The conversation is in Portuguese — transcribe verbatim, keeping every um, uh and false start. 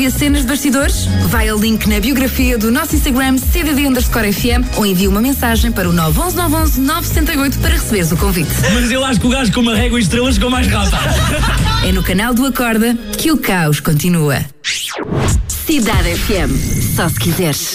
a cenas de bastidores? Vai ao link na biografia do nosso Instagram C D D underscore F M ou envia uma mensagem para o nove um um nove um um nove sete oito para receberes o convite. Mas eu acho que o gajo com uma régua e estrelas ficou mais rápido. É no canal do Acorda que o caos continua. Cidade F M, só se quiseres.